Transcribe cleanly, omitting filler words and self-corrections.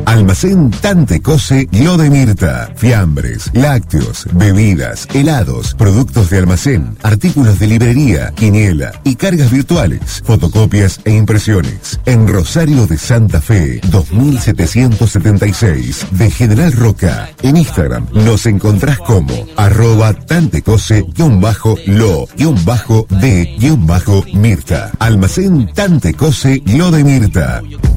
Almacén Tantecose Lo de Mirta. Fiambres, lácteos, bebidas, helados, productos de almacén, artículos de librería, quiniela y cargas virtuales, fotocopias e impresiones. En Rosario de Santa Fe, 2776 de General Roca. En Instagram nos encontrás como @tantecose_lo_de_Mirta. Almacén Tantecose Lo de Mirta.